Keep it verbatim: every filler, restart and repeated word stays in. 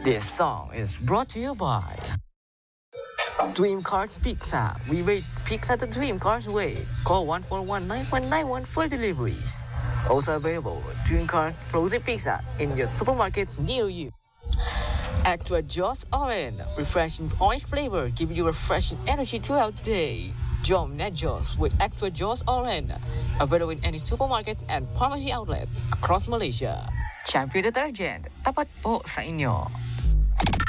This song is brought to you by Dream Cars Pizza. We made pizza the Dream Cars way. Call one four one nine one nine one for deliveries. Also available, Dream Cars Frozen Pizza in your supermarket near you. Extra Joss Orange, refreshing orange flavor, giving you refreshing energy throughout the day. Jom Net Joss with Extra Joss Orange, available in any supermarket and pharmacy outlets across Malaysia. Champion Detergent, tapat po sa inyo.